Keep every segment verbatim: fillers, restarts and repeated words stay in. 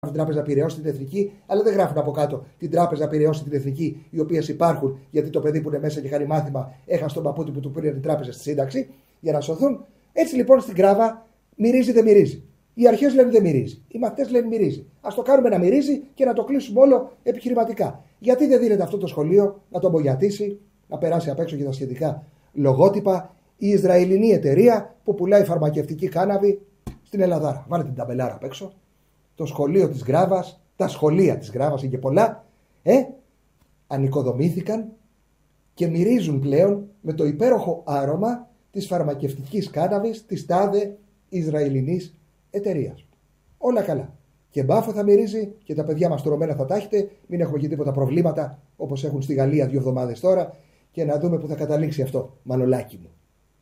την Τράπεζα Πειραιώς την Εθνική, αλλά δεν γράφουν από κάτω την Τράπεζα Πειραιώς την Εθνική, οι οποίες υπάρχουν γιατί το παιδί που είναι μέσα και κάνει μάθημα έχασε τον παππούτη που του πήρε την τράπεζα στη σύνταξη για να σωθούν. Έτσι λοιπόν στην Κράβα μυρίζει δεν μυρίζει. Οι αρχές λένε δεν μυρίζει. Οι μαθητές λένε μυρίζει. Ας το κάνουμε να μυρίζει και να το κλείσουμε όλο επιχειρηματικά. Γιατί δεν δίνεται αυτό το σχολείο να το μπογιατίσει, να περάσει απ' έξω και τα σχετικά λογότυπα η Ισραηλινή εταιρεία που πουλάει φαρμακευτική κάναβη στην Ελλάδα. Βάλετε την ταμπελάρα απ' έξω. Το σχολείο της Γράβας, τα σχολεία της Γράβας είναι και πολλά, ε, ανοικοδομήθηκαν και μυρίζουν πλέον με το υπέροχο άρωμα της φαρμακευτικής κάναβης της τάδε Ισραηλινής εταιρείας. Όλα καλά. Και μπάφο θα μυρίζει και τα παιδιά μας τρωμένα θα τα έχετε, μην έχουμε και τίποτα προβλήματα όπως έχουν στη Γαλλία δύο εβδομάδες τώρα και να δούμε που θα καταλήξει αυτό, Μανολάκι μου.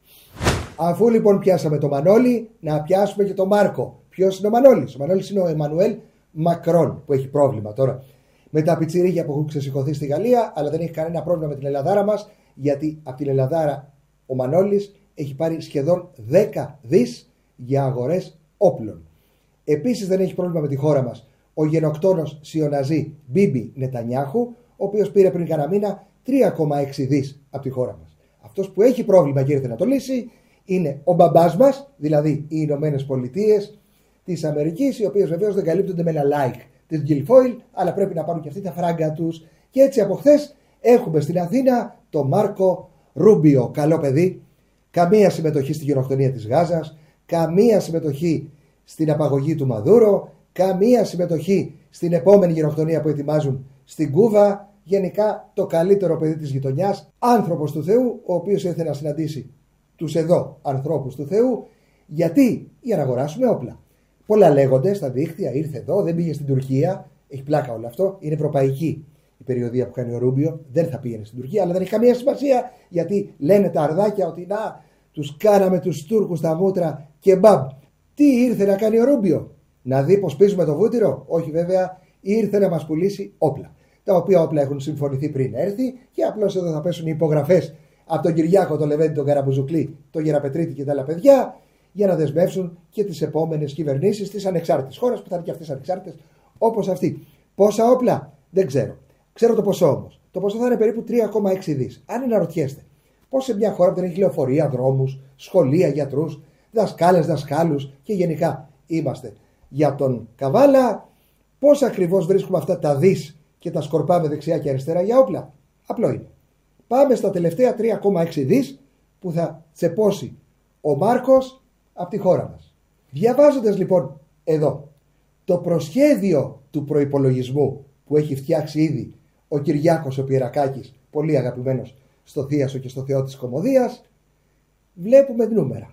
Αφού λοιπόν πιάσαμε το Μανώλη, να πιάσουμε και το Μάρκο. Ποιος είναι ο Μανώλης? Ο Μανώλης είναι ο Εμμανουέλ Μακρόν που έχει πρόβλημα τώρα με τα πιτσιρίγια που έχουν ξεσηκωθεί στη Γαλλία, αλλά δεν έχει κανένα πρόβλημα με την Ελλαδάρα μας, γιατί από την Ελλαδάρα ο Μανώλης έχει πάρει σχεδόν δέκα δις για αγορές όπλων. Επίσης δεν έχει πρόβλημα με τη χώρα μας ο γενοκτόνος σιωναζί Μπίμπι Νετανιάχου, ο οποίος πήρε πριν κανένα μήνα τρία κόμμα έξι δις από τη χώρα μας. Αυτός που έχει πρόβλημα και ήρθε να το λύσει είναι ο μπαμπάς μας, δηλαδή οι Ηνωμένες Πολιτείες της Αμερικής, οι οποίες βεβαίως δεν καλύπτονται με ένα like της Guilfoyle, αλλά πρέπει να πάρουν και αυτοί τα φράγκα τους. Και έτσι από χθες έχουμε στην Αθήνα το Μάρκο Ρούμπιο, καλό παιδί, καμία συμμετοχή στη γενοκτονία της Γάζας, καμία συμμετοχή στην απαγωγή του Μαδούρο, καμία συμμετοχή στην επόμενη γενοκτονία που ετοιμάζουν στην Κούβα. Γενικά το καλύτερο παιδί της γειτονιάς, άνθρωπος του Θεού, ο οποίος ήθελε να συναντήσει τους εδώ ανθρώπους του Θεού. Γιατί? Για να αγοράσουμε όπλα. Πολλά λέγονται στα δίκτυα, ήρθε εδώ, δεν πήγε στην Τουρκία. Έχει πλάκα όλο αυτό. Είναι ευρωπαϊκή η περιοδία που κάνει ο Ρούμπιο. Δεν θα πήγαινε στην Τουρκία, αλλά δεν έχει καμία σημασία, γιατί λένε τα αρδάκια ότι να, τους κάναμε τους Τούρκους τα μούτρα και μπαμ. Τι ήρθε να κάνει ο Ρούμπιο? Να δει πως πίζουμε το βούτυρο? Όχι βέβαια, ήρθε να μας πουλήσει όπλα. Τα οποία όπλα έχουν συμφωνηθεί πριν έρθει και απλώς εδώ θα πέσουν οι υπογραφές από τον Κυριάκο, τον Λεβέντη, τον Καραμπουζουκλή, τον Γεραπετρίτη και τα άλλα παιδιά, για να δεσμεύσουν και τις επόμενες κυβερνήσεις της ανεξάρτητης χώρας, που θα είναι και αυτές ανεξάρτητες όπως αυτή. Πόσα όπλα? Δεν ξέρω. Ξέρω το ποσό όμως. Το ποσό θα είναι περίπου τρία κόμμα έξι δις. Αν αναρωτιέστε πώς σε μια χώρα που δεν έχει λεωφορεία, δρόμους, σχολεία, γιατρούς, δασκάλες, δασκάλους και γενικά είμαστε για τον Καβάλα, πώς ακριβώς βρίσκουμε αυτά τα δις και τα σκορπάμε δεξιά και αριστερά για όπλα? Απλό είναι. Πάμε στα τελευταία τρία κόμμα έξι δις που θα τσεπώσει ο Μάρκος από τη χώρα μας. Διαβάζοντας λοιπόν εδώ το προσχέδιο του προϋπολογισμού που έχει φτιάξει ήδη ο Κυριάκος ο Πιερακάκης, πολύ αγαπημένος στο Θίασο και στο Θεό της Κωμωδίας, βλέπουμε νούμερα.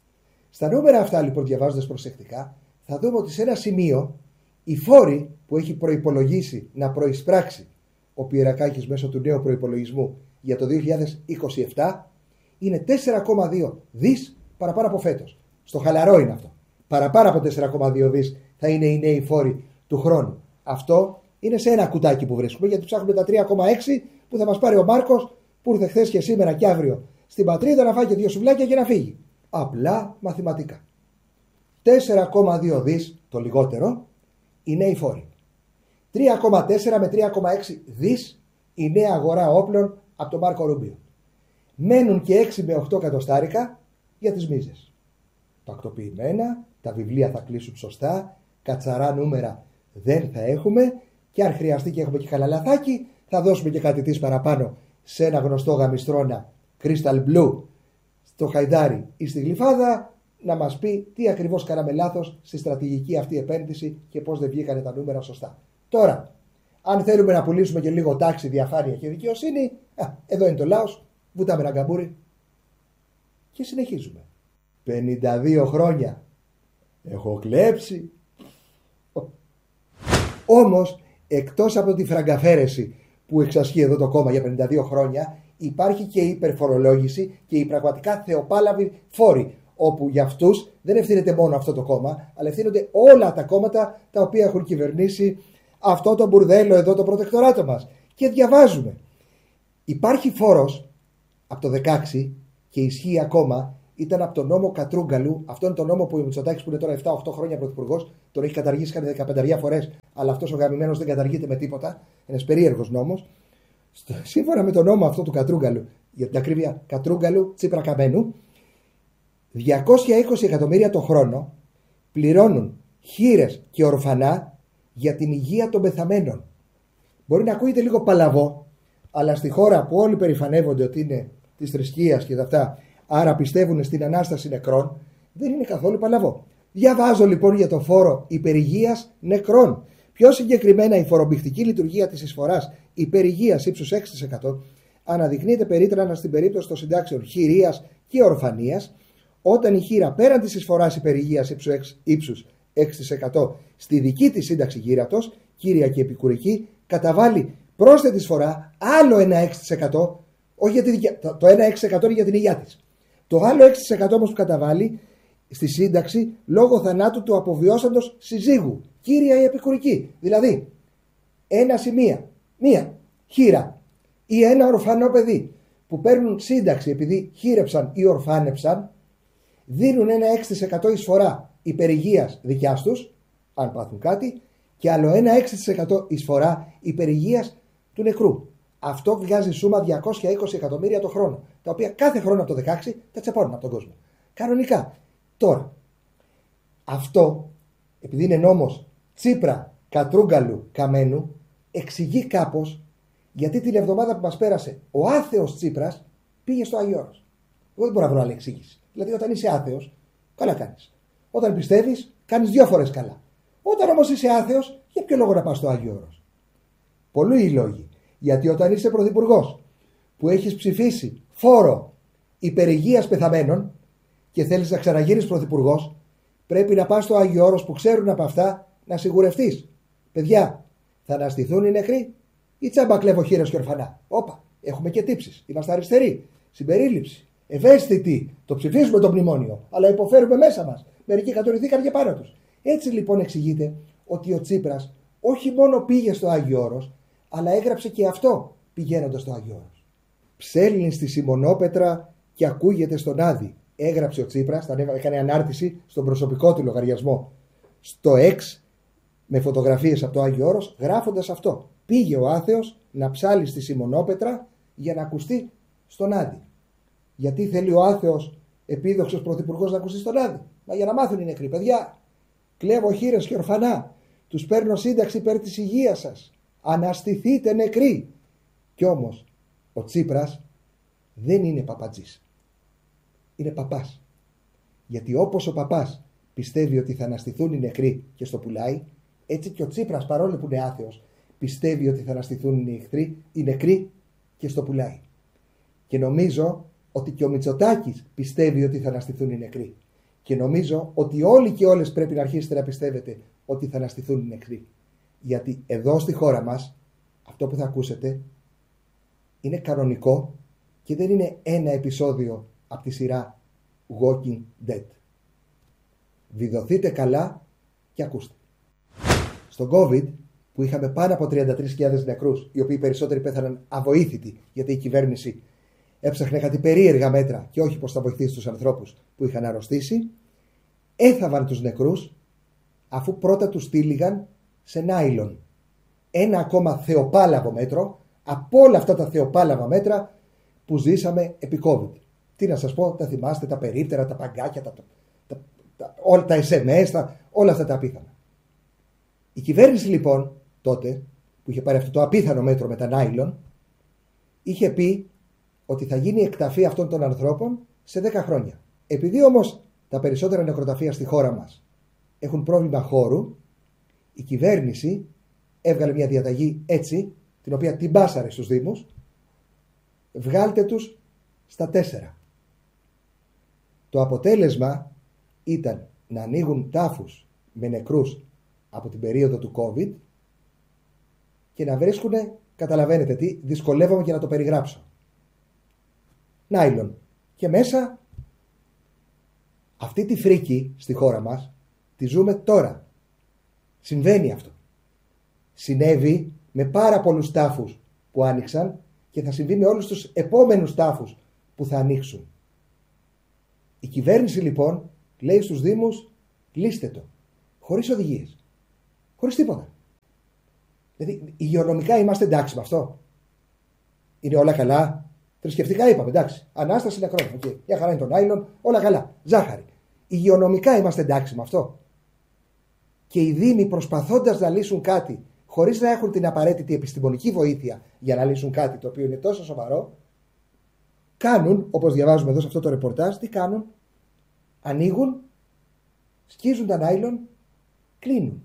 Στα νούμερα αυτά λοιπόν, διαβάζοντας προσεκτικά, θα δούμε ότι σε ένα σημείο οι φόροι που έχει προϋπολογίσει να προεισπράξει ο Πιερακάκης μέσω του νέου προϋπολογισμού για το δύο χιλιάδες είκοσι επτά είναι τέσσερα κόμμα δύο δις παραπάνω από φέτος. Στο χαλαρό είναι αυτό. Παραπάνω από τέσσερα κόμμα δύο δις θα είναι οι νέοι φόροι του χρόνου. Αυτό είναι σε ένα κουτάκι που βρίσκουμε, γιατί ψάχνουμε τα τρία κόμμα έξι που θα μας πάρει ο Μάρκος, που ήρθε χθες και σήμερα και αύριο στην πατρίδα να φάει και δύο σουβλάκια και να φύγει. Απλά μαθηματικά. τέσσερα κόμμα δύο δις το λιγότερο οι νέοι φόροι. τρία κόμμα τέσσερα με τρία κόμμα έξι δις η νέα αγορά όπλων από τον Μάρκο Ρούμπιο. Μένουν και έξι με οκτώ εκατοστάρικα για τις μίζες. Τακτοποιημένα, τα βιβλία θα κλείσουν σωστά, κατσαρά νούμερα δεν θα έχουμε και αν χρειαστεί και έχουμε και χαλαλαθάκι θα δώσουμε και κάτι της παραπάνω σε ένα γνωστό γαμιστρώνα Crystal Blue στο Χαϊδάρι ή στη Γλυφάδα να μας πει τι ακριβώς κάναμε λάθος στη στρατηγική αυτή επένδυση και πώς δεν βγήκανε τα νούμερα σωστά. Τώρα, αν θέλουμε να πουλήσουμε και λίγο τάξη, διαφάνεια και δικαιοσύνη, α, εδώ είναι το λαός, βουτάμε ένα γκαμπούρι και συνεχίζουμε. πενήντα δύο χρόνια έχω κλέψει. Όμως, εκτός από τη φραγκαφέρεση που εξασχεί εδώ το κόμμα για πενήντα δύο χρόνια, υπάρχει και η υπερφορολόγηση και οι πραγματικά θεοπάλαβοι φόροι, όπου για αυτούς δεν ευθύνεται μόνο αυτό το κόμμα, αλλά ευθύνονται όλα τα κόμματα τα οποία έχουν κυβερνήσει αυτό το μπουρδέλο εδώ, το προτεκτοράτο μας. Και διαβάζουμε. Υπάρχει φόρος από το δεκαέξι και ισχύει ακόμα, ήταν από τον νόμο Κατρούγκαλου. Αυτό είναι το νόμο που ο Μητσοτάκης, που είναι τώρα επτά οχτώ χρόνια πρωθυπουργός, τον έχει καταργήσει κάνει δεκαπέντε φορές, αλλά αυτός ο γαμημένος δεν καταργείται με τίποτα. Ένας περίεργος νόμος. Σύμφωνα με τον νόμο αυτό του Κατρούγκαλου, για την ακρίβεια Κατρούγκαλου Τσίπρα Καμένου, διακόσια είκοσι εκατομμύρια το χρόνο πληρώνουν χήρες και ορφανά για την υγεία των πεθαμένων. Μπορεί να ακούγεται λίγο παλαβό, αλλά στη χώρα που όλοι περηφανεύονται ότι είναι της θρησκείας και τα αυτά, άρα πιστεύουν στην ανάσταση νεκρών, δεν είναι καθόλου παλαβό. Διαβάζω λοιπόν για το φόρο υπερηγείας νεκρών. Πιο συγκεκριμένα, η φορομπηχτική λειτουργία της εισφοράς υπερηγείας ύψους έξι τοις εκατό αναδεικνύεται περίτρανα στην περίπτωση των συντάξεων χειρίας και ορφανίας, όταν η χείρα πέραν της εισφοράς υπερηγείας ύψους έξι τοις εκατό στη δική της σύνταξη γύρατος, κύρια και επικουρική, καταβάλει πρόσθετη εισφορά άλλο ένα έξι τοις εκατό, όχι για τη δικιά, το, το ένα έξι τοις εκατό είναι για την υγεία της. Το άλλο έξι τοις εκατό όμως που καταβάλει στη σύνταξη λόγω θανάτου του αποβιώσαντος συζύγου, κύρια ή επικουρική. Δηλαδή, ένα ή μία, μία χείρα ή ένα ορφανό παιδί που παίρνουν σύνταξη επειδή χείρεψαν ή ορφάνεψαν, δίνουν ένα έξι τοις εκατό εισφορά υπερηγείας δικιάς τους, αν πάθουν κάτι, και άλλο ένα έξι τοις εκατό εισφορά υπερηγείας του νεκρού. Αυτό βγάζει σούμα διακόσια είκοσι εκατομμύρια το χρόνο, τα οποία κάθε χρόνο από το δεκαέξι τα τσεπώνουν από τον κόσμο. Κανονικά. Τώρα, αυτό, επειδή είναι νόμος Τσίπρα, Κατρούγκαλου, Καμένου, εξηγεί κάπως γιατί την εβδομάδα που μας πέρασε ο άθεος Τσίπρας πήγε στο Άγιο Όρος. Εγώ δεν μπορώ να βρω άλλη εξήγηση. Δηλαδή, όταν είσαι άθεος, καλά κάνεις. Όταν πιστεύεις, κάνεις δύο φορές καλά. Όταν όμως είσαι άθεος, για ποιο λόγο να πας στο Άγιο Όρος? Πολλοί οι λόγοι. Γιατί όταν είσαι πρωθυπουργός που έχεις ψηφίσει φόρο υπερηγείας πεθαμένων και θέλεις να ξαναγίνεις πρωθυπουργός, πρέπει να πας στο Άγιο Όρος που ξέρουν από αυτά να σιγουρευτείς. Παιδιά, θα αναστηθούν οι νεκροί ή τσάμπα κλέβω χείρες και ορφανά? Όπα, έχουμε και τύψεις. Είμαστε αριστεροί. Συμπερίληψη. Ευαίσθητοι. Το ψηφίζουμε το μνημόνιο, αλλά υποφέρουμε μέσα μας. Μερικοί κατορυθήκαν και πάνω τους. Έτσι λοιπόν εξηγείται ότι ο Τσίπρας όχι μόνο πήγε στο Άγιο Όρος, αλλά έγραψε και αυτό πηγαίνοντας στο Άγιο Όρος. Ψέλνει στη Σιμονόπετρα και ακούγεται στον Άδη. Έγραψε ο Τσίπρας, έκανε ανάρτηση στον προσωπικό του λογαριασμό στο X με φωτογραφίες από το Άγιο Όρος, γράφοντας αυτό. Πήγε ο άθεος να ψάλει στη Σιμονόπετρα για να ακουστεί στον Άδη. Γιατί θέλει ο άθεος επίδοξος πρωθυπουργός να ακουστεί στον Άδη? Μα για να μάθουν οι νεκροί. Παιδιά, κλέβω χείρες και ορφανά. Τους παίρνω σύνταξη υπέρ της υγείας σας. Αναστηθείτε νεκροί. Κι όμως ο Τσίπρας δεν είναι παπατζής. Είναι παπάς. Γιατί όπως ο παπάς πιστεύει ότι θα αναστηθούν οι νεκροί και στο πουλάει, έτσι και ο Τσίπρας, παρόλο που είναι άθεος, πιστεύει ότι θα αναστηθούν οι, εχθροί, οι νεκροί και στο πουλάει. Και νομίζω ότι και ο Μητσοτάκης πιστεύει ότι θα αναστηθούν οι νεκροί. Και νομίζω ότι όλοι και όλες πρέπει να αρχίσετε να πιστεύετε ότι θα αναστηθούν οι νεκροί. Γιατί εδώ στη χώρα μας αυτό που θα ακούσετε είναι κανονικό και δεν είναι ένα επεισόδιο από τη σειρά Walking Dead. Βιδωθείτε καλά και ακούστε. Στον COVID που είχαμε πάνω από τριάντα τρεις χιλιάδες νεκρούς, οι οποίοι περισσότεροι πέθαναν αβοήθητοι γιατί η κυβέρνηση έψαχνε κάτι περίεργα μέτρα και όχι πώς θα βοηθήσει τους ανθρώπους που είχαν αρρωστήσει, έθαβαν τους νεκρούς αφού πρώτα τους τύλιγαν σε νάιλον. Ένα ακόμα θεοπάλαβο μέτρο από όλα αυτά τα θεοπάλαβα μέτρα που ζήσαμε επί COVID. Τι να σας πω, τα θυμάστε, τα περίπτερα, τα παγκάκια, τα, τα, τα, όλα τα ες εμ ες, τα, όλα αυτά τα απίθανα. Η κυβέρνηση λοιπόν τότε, που είχε πάρει αυτό το απίθανο μέτρο με τα νάιλον, είχε πει ότι θα γίνει εκταφή αυτών των ανθρώπων σε δέκα χρόνια. Επειδή όμως τα περισσότερα νεκροταφεία στη χώρα μας έχουν πρόβλημα χώρου, η κυβέρνηση έβγαλε μια διαταγή έτσι, την οποία την μπάσαρε στους Δήμους, βγάλτε τους στα τέσσερα. Το αποτέλεσμα ήταν να ανοίγουν τάφους με νεκρούς από την περίοδο του COVID και να βρίσκουν, καταλαβαίνετε τι, δυσκολεύομαι για να το περιγράψω, νάιλον. Και μέσα αυτή τη φρίκη στη χώρα μας τη ζούμε τώρα. Συμβαίνει αυτό. Συνέβη με πάρα πολλούς τάφους που άνοιξαν και θα συμβεί με όλους τους επόμενους τάφους που θα ανοίξουν. Η κυβέρνηση λοιπόν λέει στους Δήμους λύστε το. Χωρίς οδηγίες. Χωρίς τίποτα. Δηλαδή υγειονομικά είμαστε εντάξει με αυτό. Είναι όλα καλά. Θρησκευτικά είπαμε εντάξει. Ανάσταση νεκρών. Okay. Μια χαρά είναι τον άιλον. Όλα καλά. Ζάχαρη. Υγειονομικά είμαστε εντάξει με αυτό. Και οι Δήμοι προσπαθώντας να λύσουν κάτι χωρίς να έχουν την απαραίτητη επιστημονική βοήθεια για να λύσουν κάτι το οποίο είναι τόσο σοβαρό, κάνουν, όπως διαβάζουμε εδώ σε αυτό το ρεπορτάζ, τι κάνουν? Ανοίγουν, σκίζουν τα νάιλον, κλείνουν.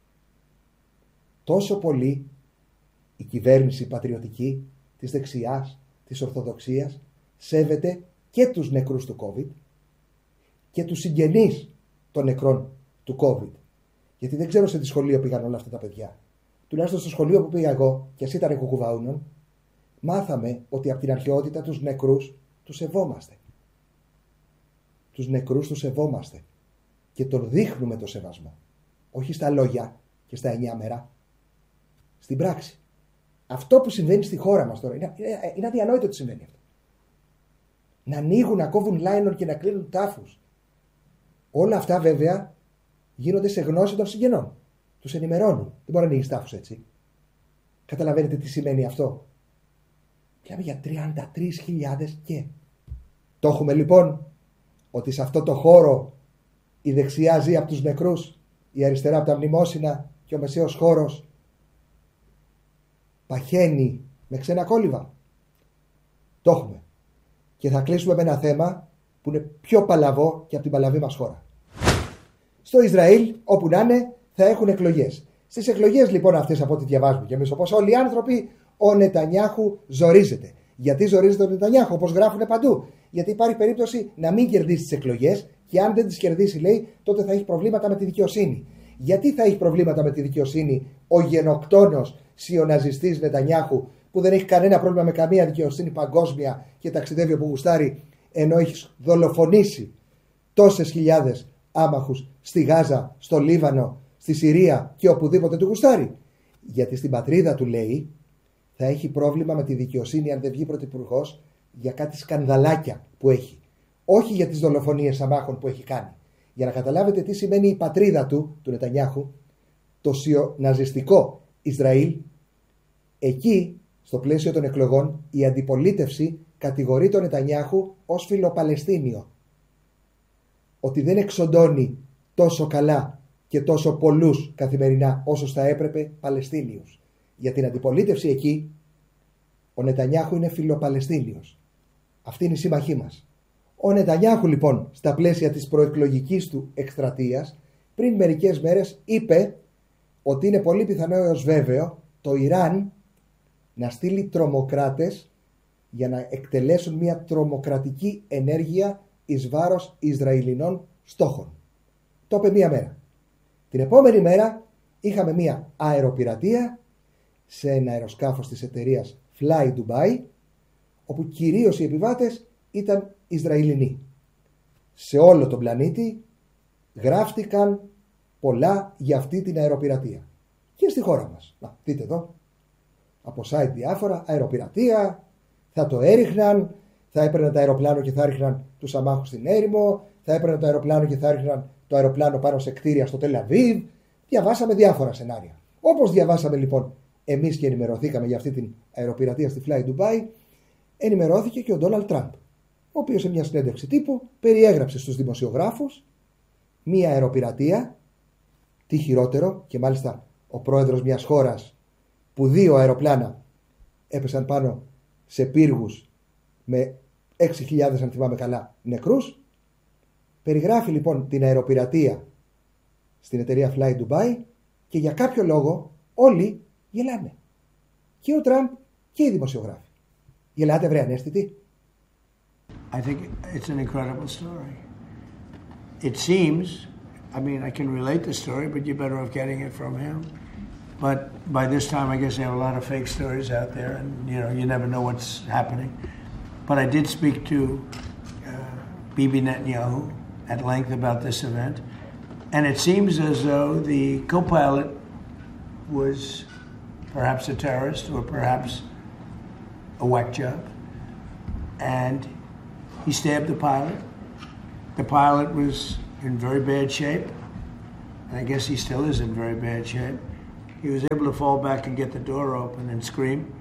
Τόσο πολύ η κυβέρνηση πατριωτική της δεξιάς, της Ορθοδοξίας, σέβεται και τους νεκρούς του COVID και τους συγγενείς των νεκρών του COVID. Γιατί δεν ξέρω σε τι σχολείο πήγαν όλα αυτά τα παιδιά. Τουλάχιστον στο σχολείο που πήγα εγώ, και εσύ ήταν κουκουβάουνον, μάθαμε ότι από την αρχαιότητα τους νεκρούς τους σεβόμαστε. Τους νεκρούς τους σεβόμαστε. Και τον δείχνουμε το σεβασμό. Όχι στα λόγια και στα εννιά μέρα. Στην πράξη. Αυτό που συμβαίνει στη χώρα μας τώρα, είναι, είναι, είναι αδιανόητο ότι συμβαίνει αυτό. Να ανοίγουν, να κόβουν λάινον και να κλείνουν τάφους. Όλα αυτά βέβαια γίνονται σε γνώση των συγγενών. Τους ενημερώνουν. Δεν μπορεί να ανοίγει τάφους έτσι. Καταλαβαίνετε τι σημαίνει αυτό? Μιλάμε για τριάντα τρεις χιλιάδες και. Το έχουμε λοιπόν ότι σε αυτό το χώρο η δεξιά ζει από τους νεκρούς, η αριστερά από τα μνημόσυνα και ο μεσαίος χώρος παχαίνει με ξένα κόλληβα. Το έχουμε. Και θα κλείσουμε με ένα θέμα που είναι πιο παλαβό και από την παλαβή μας χώρα. Στο Ισραήλ, όπου να είναι, θα έχουν εκλογές. Στις εκλογές λοιπόν αυτές, από ό,τι διαβάζουμε και εμείς, όπως όλοι οι άνθρωποι, ο Νετανιάχου ζορίζεται. Γιατί ζορίζεται ο Νετανιάχου, όπως γράφουν παντού? Γιατί υπάρχει περίπτωση να μην κερδίσει τις εκλογές και αν δεν τις κερδίσει, λέει, τότε θα έχει προβλήματα με τη δικαιοσύνη. Γιατί θα έχει προβλήματα με τη δικαιοσύνη ο γενοκτόνος σιωναζιστής Νετανιάχου, που δεν έχει κανένα πρόβλημα με καμία δικαιοσύνη παγκόσμια και ταξιδεύει όπου γουστάρει, ενώ έχει δολοφονήσει τόσες χιλιάδες άμαχους στη Γάζα, στο Λίβανο, στη Συρία και οπουδήποτε του γουστάρει? Γιατί στην πατρίδα του, λέει, θα έχει πρόβλημα με τη δικαιοσύνη αν δεν βγει πρωθυπουργός για κάτι σκανδαλάκια που έχει. Όχι για τις δολοφονίες αμάχων που έχει κάνει. Για να καταλάβετε τι σημαίνει η πατρίδα του, του Νετανιάχου, το σιωναζιστικό Ισραήλ, εκεί, στο πλαίσιο των εκλογών, η αντιπολίτευση κατηγορεί τον Νετανιάχου ως φιλοπαλαιστίνιο. Ότι δεν εξοντώνει τόσο καλά και τόσο πολλούς καθημερινά όσο θα έπρεπε Παλαιστίνιους. Για την αντιπολίτευση εκεί, ο Νετανιάχου είναι φιλοπαλαιστίνιος. Αυτή είναι η σύμμαχή μας. Ο Νετανιάχου λοιπόν, στα πλαίσια της προεκλογικής του εκστρατείας, πριν μερικές μέρες είπε ότι είναι πολύ πιθανό έως βέβαιο το Ιράν να στείλει τρομοκράτες για να εκτελέσουν μια τρομοκρατική ενέργεια εις βάρος Ισραηλινών στόχων. Το είπε μία μέρα. Την επόμενη μέρα είχαμε μία αεροπειρατεία σε ένα αεροσκάφος της εταιρείας Fly Dubai, όπου κυρίως οι επιβάτες ήταν Ισραηλινοί. Σε όλο τον πλανήτη γράφτηκαν πολλά για αυτή την αεροπειρατεία. Και στη χώρα μας. Να, δείτε εδώ. Από site διάφορα, αεροπειρατεία, θα το έριχναν, θα έπαιρναν το αεροπλάνο και θα έριχναν τους αμάχους στην έρημο, θα έπαιρναν το αεροπλάνο και θα έριχναν το αεροπλάνο πάνω σε κτίρια στο Τελ Αβίβ. Διαβάσαμε διάφορα σενάρια. Όπως διαβάσαμε λοιπόν εμείς και ενημερωθήκαμε για αυτή την αεροπειρατεία στη Fly Dubai, ενημερώθηκε και ο Ντόναλντ Τραμπ, ο οποίος σε μια συνέντευξη τύπου περιέγραψε στους δημοσιογράφους μια αεροπειρατεία, τι χειρότερο, και μάλιστα ο πρόεδρος μιας χώρας που δύο αεροπλάνα έπεσαν πάνω σε πύργους με έξι χιλιάδες, αν θυμάμαι καλά, νεκρούς. Περιγράφει λοιπόν την αεροπειρατεία στην εταιρεία Fly Dubai και για κάποιο λόγο όλοι γελάνε. Και ο Τραμπ και οι δημοσιογράφοι. Γελάτε βρε ανέστητοι? I think it's an incredible story. It seems, I mean, I can relate the story, but you're better off getting it from him. But by this time, I guess they have a lot of fake stories out there, and you know, you never know what's happening. But I did speak to uh, Bibi Netanyahu at length about this event, and it seems as though the co-pilot was perhaps a terrorist or perhaps a whack job, and he stabbed the pilot, the pilot was in very bad shape, and I guess he still is in very bad shape. He was able to fall back and get the door open and scream.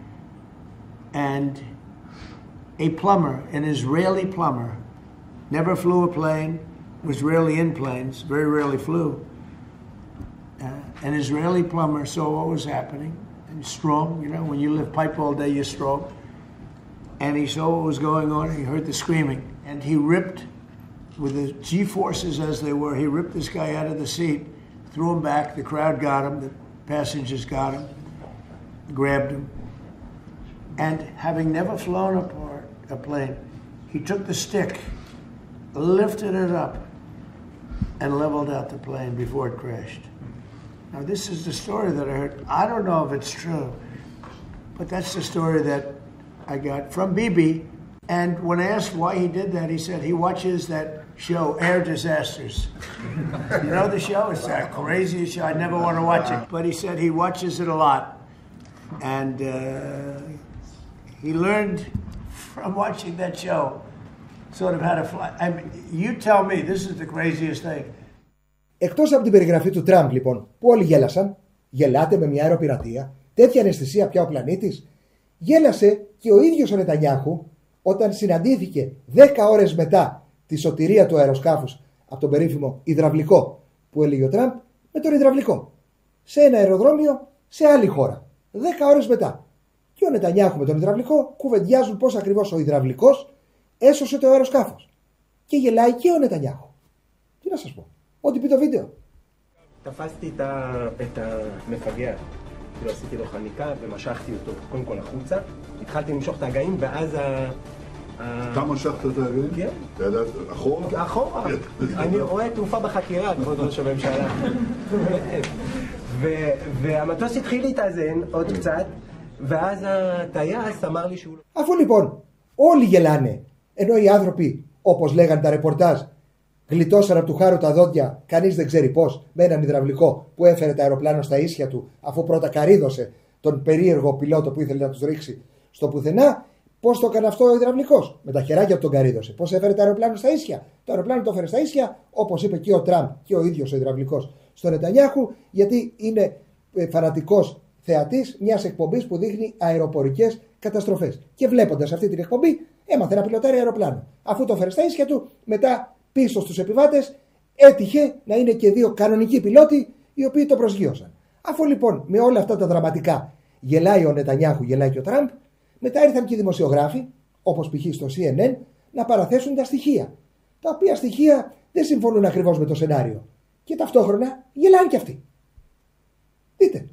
And a plumber, an Israeli plumber, never flew a plane, was rarely in planes, very rarely flew. Uh, an Israeli plumber saw what was happening, and strong, you know, when you lift pipe all day, you're strong. And he saw what was going on, he heard the screaming, and he ripped, with the G-forces as they were, he ripped this guy out of the seat, threw him back, the crowd got him, the passengers got him, grabbed him, and having never flown a, part, a plane, he took the stick, lifted it up, and leveled out the plane before it crashed. Now, this is the story that I heard. I don't know if it's true, but that's the story that I got from Bibi. And when I asked why he did that, he said he watches that show, Air Disasters. You know the show? It's that crazy show. I never want to watch it. But he said he watches it a lot. And uh, he learned from watching that show sort of how to fly. I mean, you tell me, this is the craziest thing. Εκτός από την περιγραφή του Τραμπ, λοιπόν, που όλοι γέλασαν, γελάτε με μια αεροπειρατεία, τέτοια αναισθησία πια ο πλανήτης, γέλασε και ο ίδιος ο Νετανιάχου όταν συναντήθηκε δέκα ώρες μετά τη σωτηρία του αεροσκάφους από τον περίφημο υδραυλικό που έλεγε ο Τραμπ, με τον υδραυλικό. Σε ένα αεροδρόμιο σε άλλη χώρα. δέκα ώρες μετά. Και ο Νετανιάχου με τον υδραυλικό κουβεντιάζουν πώς ακριβώς ο υδραυλικός έσωσε το αεροσκάφος. Και γελάει και ο Νετανιάχου. Τι να σας πω. Ό,τι πει το βίντεο. תפסתי את המפגע, כאילו עשיתי לו חניקה ומשכתי אותו קודם כל החוצה, התחלתי למשוך את ההגאים ואז ה... אתה משכת את ההגאים? כן. אתה ידעת אחורה? אחורה. אני רואה תעופה בחקירה, כבוד ראש הממשלה. והמטוס התחיל להתאזן עוד קצת, ואז הטייס אמר לי שהוא... Αφού λοιπόν όλοι γελάνε, ενώ οι άνθρωποι, όπως λέγανε τα ρεπορτάζ, γλιτώσαν από του χάρου τα δόντια, κανείς δεν ξέρει πώς, με έναν υδραυλικό που έφερε το αεροπλάνο στα ίσια του, αφού πρώτα καρύδωσε τον περίεργο πιλότο που ήθελε να τους ρίξει στο πουθενά. Πώς το έκανε αυτό ο υδραυλικός? Με τα χεράκια του τον καρύδωσε. Πώς έφερε το αεροπλάνο στα ίσια? Το αεροπλάνο το έφερε στα ίσια, όπως είπε και ο Τραμπ και ο ίδιος ο υδραυλικός στο Νετανιάχου, γιατί είναι φανατικός θεατής μιας εκπομπής που δείχνει αεροπορικές καταστροφές. Και βλέποντας αυτή την εκπομπή, έμαθε να πιλοτάρει αεροπλάνο. Αφού το έφερε στα ίσια του, μετά πίσω στους επιβάτες έτυχε να είναι και δύο κανονικοί πιλότοι οι οποίοι το προσγείωσαν. Αφού λοιπόν με όλα αυτά τα δραματικά γελάει ο Νετανιάχου, γελάει και ο Τραμπ, μετά ήρθαν και οι δημοσιογράφοι, όπως π.χ. στο σι εν εν, να παραθέσουν τα στοιχεία. Τα οποία στοιχεία δεν συμφωνούν ακριβώς με το σενάριο. Και ταυτόχρονα γελάνε και αυτοί. Δείτε.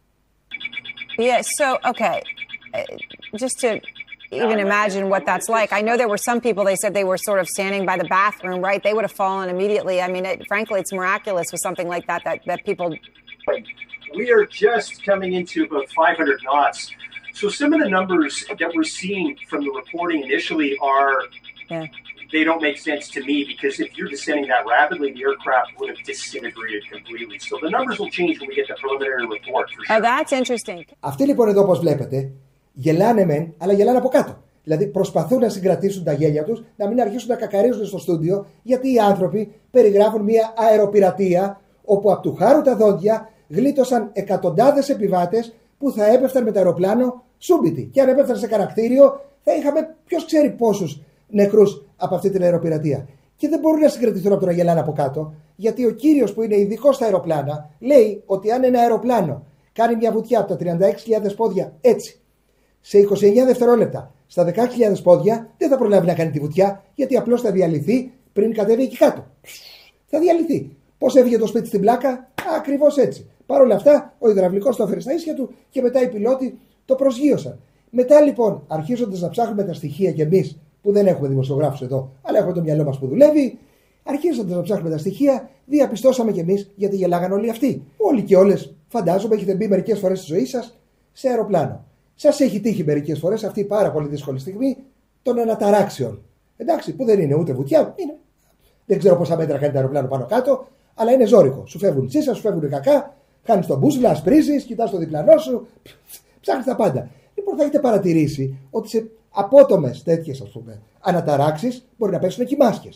Yeah, so, okay. Just to even imagine what that's like. I know there were some people, they said they were sort of standing by the bathroom, right? They would have fallen immediately. I mean, it, frankly, it's miraculous with something like that, that, that people... We are just coming into about five hundred knots. So some of the numbers that we're seeing from the reporting initially are, yeah. They don't make sense to me, because if you're descending that rapidly, the aircraft would have disintegrated completely. So the numbers will change when we get the preliminary report, for sure. Oh, that's interesting. Αυτοί λοιπόν εδώ, όπως βλέπετε, γελάνε μεν, αλλά γελάνε από κάτω. Δηλαδή προσπαθούν να συγκρατήσουν τα γέλια τους, να μην αρχίσουν να κακαρίζουν στο στούντιο, γιατί οι άνθρωποι περιγράφουν μια αεροπειρατεία όπου από του χάρου τα δόντια γλίτωσαν εκατοντάδες επιβάτες που θα έπεφταν με το αεροπλάνο σούμπιτοι. Και αν έπεφταν σε κανένα κτίριο, θα είχαμε ποιος ξέρει πόσους νεκρούς από αυτή την αεροπειρατεία. Και δεν μπορούν να συγκρατηθούν από το να γελάνε από κάτω, γιατί ο κύριος που είναι ειδικός στα αεροπλάνα λέει ότι αν ένα αεροπλάνο κάνει μια βουτιά από τα τριάντα έξι χιλιάδες πόδια έτσι, σε είκοσι εννέα δευτερόλεπτα, στα δεκαέξι χιλιάδες πόδια, δεν θα προλάβει να κάνει τη βουτιά, γιατί απλώς θα διαλυθεί πριν κατέβει εκεί κάτω. Θα διαλυθεί. Πώς έφυγε το σπίτι στην πλάκα? Ακριβώς έτσι. Παρ' όλα αυτά, ο υδραυλικός το έφερε στα ίσια του και μετά οι πιλότοι το προσγείωσαν. Μετά λοιπόν, αρχίζοντας να ψάχνουμε τα στοιχεία κι εμείς, που δεν έχουμε δημοσιογράφους εδώ, αλλά έχουμε το μυαλό μας που δουλεύει, αρχίζοντας να ψάχνουμε τα στοιχεία, διαπιστώσαμε κι εμείς γιατί γελάγαν όλοι αυτοί. Όλοι και όλες, φαντάζομαι, έχετε μπει μερικές φορές στη ζωή σας σε αεροπλάνο. Σας έχει τύχει μερικές φορές αυτή η πάρα πολύ δύσκολη στιγμή των αναταράξεων. Εντάξει, που δεν είναι ούτε βουτιά, είναι. Δεν ξέρω πόσα μέτρα κάνει το αεροπλάνο πάνω κάτω, αλλά είναι ζώρικο. Σου φεύγουν τσίσα, σου φεύγουν κακά, χάνεις τον μπούσουλα, ασπρίζεις, κοιτάς το διπλανό σου, ψάχνεις τα πάντα. Λοιπόν, θα έχετε παρατηρήσει ότι σε απότομες τέτοιες, ας πούμε, αναταράξεις μπορεί να πέσουν και οι μάσκες.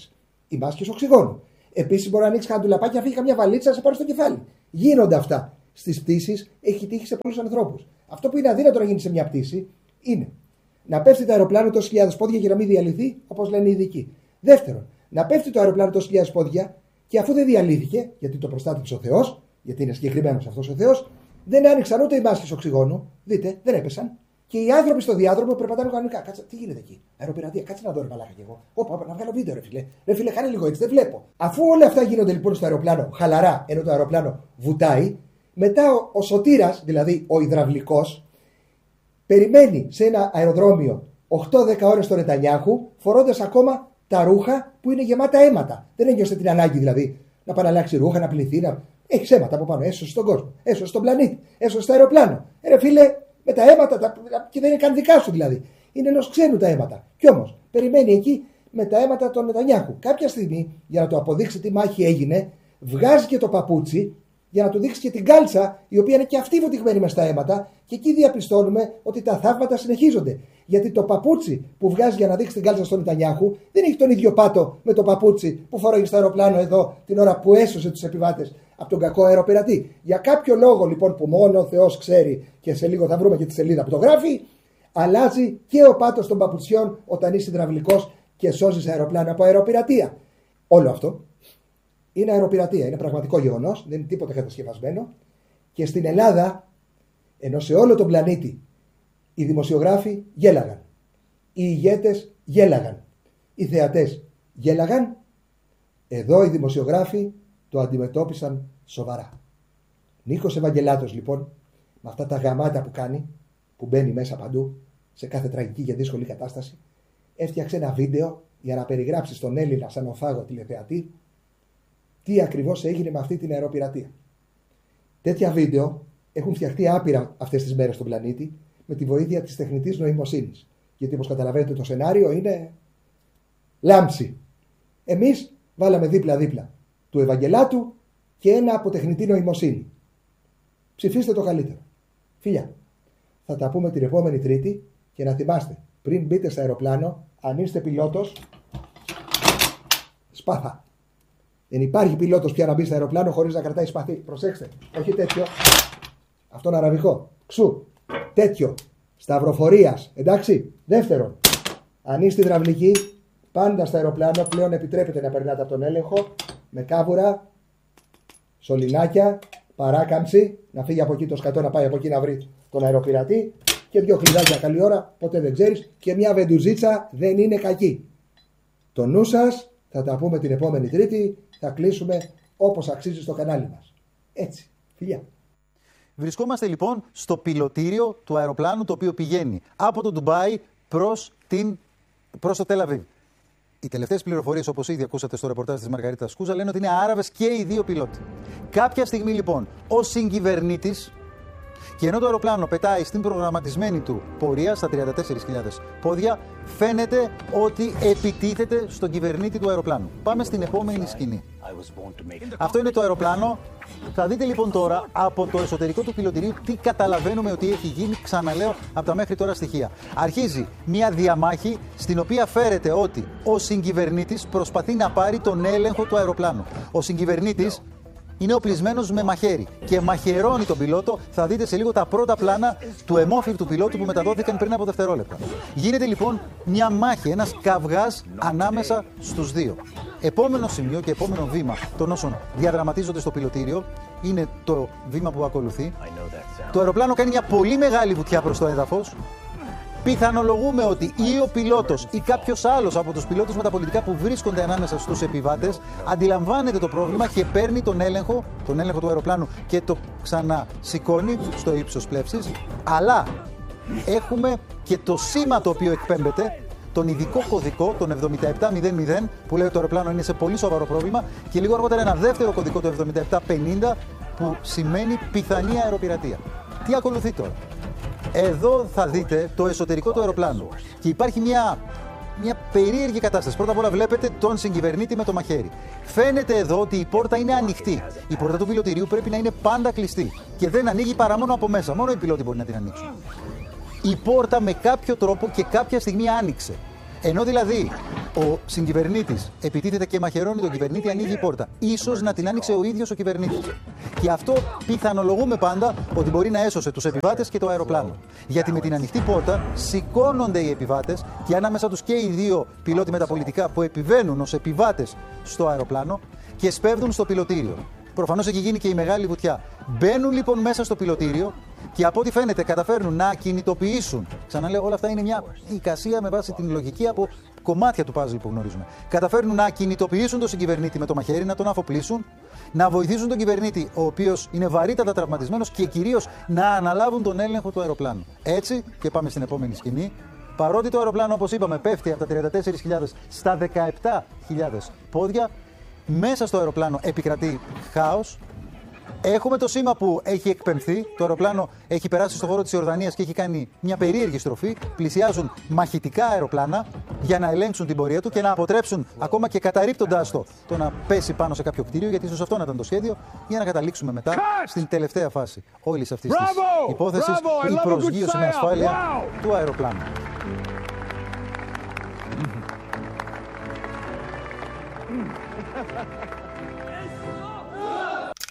οι μάσκες οξυγόνου. Επίσης, μπορεί να ανοίξει κανένα ντουλαπάκι και να φύγει καμιά βαλίτσα να σε πάρει στο κεφάλι. Γίνονται αυτά. Στις πτήσεις έχει τύχει σε πολλούς ανθρώπους. Αυτό που είναι αδύνατο να γίνει σε μια πτήση είναι να πέφτει το αεροπλάνο τόσες χιλιάδες πόδια και να μην διαλυθεί, όπως λένε οι ειδικοί. Δεύτερον, να πέφτει το αεροπλάνο τόσες χιλιάδες πόδια και αφού δεν διαλύθηκε, γιατί το προστάτεψε ο Θεός, γιατί είναι συγκεκριμένος αυτός ο Θεός, δεν άνοιξαν ούτε οι μάσκες οξυγόνου. Δείτε, δεν έπεσαν. Και οι άνθρωποι στο διάδρομο περπατάνε κανονικά. Κάτσε, τι γίνεται εκεί. Αεροπειρατεία, κάτσε να δω ρε μαλάκα κι εγώ. Όπα, να βγάλω βίντεο, ρε φίλε. Ρε φίλε, κάνε λίγο έτσι, δεν βλέπω. Αφού όλα αυτά γίνονται λοιπόν στο αεροπλάνο χαλαρά, ενώ το αεροπλάνο βουτάει, μετά ο, ο σωτήρας, δηλαδή ο υδραυλικός, περιμένει σε ένα αεροδρόμιο οκτώ δέκα ώρες στο Νετανιάχου, φορώντας ακόμα τα ρούχα που είναι γεμάτα αίματα. Δεν ένιωσε την ανάγκη δηλαδή να πάει να αλλάξει ρούχα, να πληθεί, να. Έχει αίματα από πάνω, έσωσε στον κόσμο, έσωσε τον πλανήτη, έσωσε το αεροπλάνο. Ε, ρε φίλε, με τα αίματα, τα... και δεν είναι καν δικά σου δηλαδή. Είναι ενός ξένου τα αίματα. Κι όμως περιμένει εκεί με τα αίματα των Νετανιάχου. Κάποια στιγμή, για να το αποδείξει τι μάχη έγινε, βγάζει και το παπούτσι για να του δείξει και την κάλτσα, η οποία είναι και αυτή βουτυγμένη μες στα αίματα, και εκεί διαπιστώνουμε ότι τα θαύματα συνεχίζονται. Γιατί το παπούτσι που βγάζει για να δείξει την κάλτσα στον Νετανιάχου δεν έχει τον ίδιο πάτο με το παπούτσι που φοράει στο αεροπλάνο εδώ την ώρα που έσωσε τους επιβάτες από τον κακό αεροπειρατή. Για κάποιο λόγο λοιπόν που μόνο ο Θεός ξέρει, και σε λίγο θα βρούμε και τη σελίδα που το γράφει, αλλάζει και ο πάτος των παπουτσιών όταν είσαι υδραυλικός και σώζεις αεροπλάνο από αεροπειρατεία. Όλο αυτό είναι αεροπειρατεία, είναι πραγματικό γεγονός, δεν είναι τίποτα κατασκευασμένο. Και στην Ελλάδα, ενώ σε όλο τον πλανήτη οι δημοσιογράφοι γέλαγαν, οι ηγέτες γέλαγαν, οι θεατές γέλαγαν, εδώ οι δημοσιογράφοι το αντιμετώπισαν σοβαρά. Νίκος Ευαγγελάτος λοιπόν, με αυτά τα γαμάτα που κάνει, που μπαίνει μέσα παντού, σε κάθε τραγική και δύσκολη κατάσταση, έφτιαξε ένα βίντεο για να περιγράψει στον Έλληνα σαν οφάγο τηλεθεατή τι ακριβώς έγινε με αυτή την αεροπειρατεία. Τέτοια βίντεο έχουν φτιαχτεί άπειρα αυτές τις μέρες στον πλανήτη με τη βοήθεια της τεχνητής νοημοσύνης. Γιατί όπως καταλαβαίνετε το σενάριο είναι λάμψη. Εμείς βάλαμε δίπλα-δίπλα του Ευαγγελάτου και ένα από τεχνητή νοημοσύνη. Ψηφίστε το καλύτερο. Φιλιά. Θα τα πούμε την επόμενη Τρίτη και να θυμάστε, πριν μπείτε στο αεροπλάνο, αν είστε πιλότος, σπάθα. Δεν υπάρχει πιλότος πια να μπει στο αεροπλάνο χωρίς να κρατάει σπαθί. Προσέξτε, όχι τέτοιο. Αυτό είναι αραβικό. Ξου. Τέτοιο. Σταυροφορίας. Εντάξει. Δεύτερον, αν είστε υδραυλικοί, πάντα στο αεροπλάνο πλέον επιτρέπεται να περνάτε από τον έλεγχο με κάβουρα, σωληνάκια, παράκαμψη, να φύγει από εκεί το σκατό, να πάει από εκεί να βρει τον αεροπειρατή, και δύο κλειδάκια καλή ώρα, ποτέ δεν ξέρεις, και μια βεντουζίτσα δεν είναι κακή. Το νου σας, θα τα πούμε την επόμενη Τρίτη, θα κλείσουμε όπως αξίζει στο κανάλι μας. Έτσι, φιλιά. Βρισκόμαστε λοιπόν στο πιλωτήριο του αεροπλάνου, το οποίο πηγαίνει από το Ντουμπάι προς, την... προς το Τελ Αβίβ. Οι τελευταίες πληροφορίες, όπως ήδη ακούσατε στο ρεπορτάζ της Μαργαρίτας Σκούζα, λένε ότι είναι Άραβες και οι δύο πιλότοι. Κάποια στιγμή λοιπόν ο συγκυβερνήτης, και ενώ το αεροπλάνο πετάει στην προγραμματισμένη του πορεία στα τριάντα τέσσερις χιλιάδες πόδια, φαίνεται ότι επιτίθεται στον κυβερνήτη του αεροπλάνου. Πάμε στην επόμενη σκηνή. Αυτό είναι το αεροπλάνο. Θα δείτε λοιπόν τώρα από το εσωτερικό του πιλωτηρίου τι καταλαβαίνουμε ότι έχει γίνει, ξαναλέω, από τα μέχρι τώρα στοιχεία. Αρχίζει μια διαμάχη στην οποία φέρεται ότι ο συγκυβερνήτης προσπαθεί να πάρει τον έλεγχο του αεροπλάνου. Ο συγκυβερνήτης είναι οπλισμένος με μαχαίρι και μαχαιρώνει τον πιλότο. Θα δείτε σε λίγο τα πρώτα πλάνα του αιμόφυρου του πιλότου που μεταδόθηκαν πριν από δευτερόλεπτα. Γίνεται λοιπόν μια μάχη, ένας καυγάς ανάμεσα στους δύο. Επόμενο σημείο και επόμενο βήμα των όσων διαδραματίζονται στο πιλωτήριο είναι το βήμα που ακολουθεί. Το αεροπλάνο κάνει μια πολύ μεγάλη βουτιά προς το έδαφος. Πιθανολογούμε ότι ή ο πιλότος ή κάποιος άλλος από τους πιλότους με τα πολιτικά που βρίσκονται ανάμεσα στους επιβάτες αντιλαμβάνεται το πρόβλημα και παίρνει τον έλεγχο, τον έλεγχο του αεροπλάνου και το ξανασηκώνει στο ύψος πλεύσης. Αλλά έχουμε και το σήμα το οποίο εκπέμπεται, τον ειδικό κωδικό, τον εβδομήντα επτά μηδέν μηδέν, που λέει ότι το αεροπλάνο είναι σε πολύ σοβαρό πρόβλημα, και λίγο αργότερα ένα δεύτερο κωδικό, το εβδομήντα επτά πενήντα, που σημαίνει πιθανή αεροπειρατεία. Τι ακολουθεί τώρα? Εδώ θα δείτε το εσωτερικό του αεροπλάνου και υπάρχει μια, μια περίεργη κατάσταση. Πρώτα απ' όλα βλέπετε τον συγκυβερνήτη με το μαχαίρι. Φαίνεται εδώ ότι η πόρτα είναι ανοιχτή. Η πόρτα του πιλωτηρίου πρέπει να είναι πάντα κλειστή και δεν ανοίγει παρά μόνο από μέσα. Μόνο οι πιλότοι μπορεί να την ανοίξουν. Η πόρτα με κάποιο τρόπο και κάποια στιγμή άνοιξε. Ενώ δηλαδή ο συγκυβερνήτης επιτίθεται και μαχαιρώνει τον κυβερνήτη, ανοίγει η πόρτα. Ίσως να την άνοιξε ο ίδιος ο κυβερνήτης. Και αυτό πιθανολογούμε πάντα ότι μπορεί να έσωσε τους επιβάτες και το αεροπλάνο. Γιατί με την ανοιχτή πόρτα σηκώνονται οι επιβάτες και ανάμεσα τους και οι δύο πιλότοι με τα πολιτικά που επιβαίνουν ως επιβάτες στο αεροπλάνο και σπέβδουν στο πιλωτήριο. Προφανώς έχει γίνει και η μεγάλη βουτιά. Μπαίνουν λοιπόν μέσα στο πιλωτήριο και από ό,τι φαίνεται καταφέρνουν να κινητοποιήσουν. Ξαναλέω, όλα αυτά είναι μια εικασία με βάση την λογική από κομμάτια του παζλ που γνωρίζουμε. Καταφέρνουν να κινητοποιήσουν τον συγκυβερνήτη με το μαχαίρι, να τον αφοπλίσουν, να βοηθήσουν τον κυβερνήτη, ο οποίος είναι βαρύτατα τραυματισμένος, και κυρίως να αναλάβουν τον έλεγχο του αεροπλάνου. Έτσι, και πάμε στην επόμενη σκηνή. Παρότι το αεροπλάνο, όπως είπαμε, πέφτει από τα τριάντα τέσσερις χιλιάδες στα δεκαεπτά χιλιάδες πόδια, μέσα στο αεροπλάνο επικρατεί χάος. Έχουμε το σήμα που έχει εκπαιμφθεί. Το αεροπλάνο έχει περάσει στο χώρο της Ιορδανίας και έχει κάνει μια περίεργη στροφή. Πλησιάζουν μαχητικά αεροπλάνα για να ελέγξουν την πορεία του και να αποτρέψουν, ακόμα και καταρρίπτοντάς το, το να πέσει πάνω σε κάποιο κτίριο, γιατί ίσως αυτό να ήταν το σχέδιο, για να καταλήξουμε μετά στην τελευταία φάση όλης αυτής της υπόθεσης, η προσγείωση με ασφάλεια του αεροπλάνου.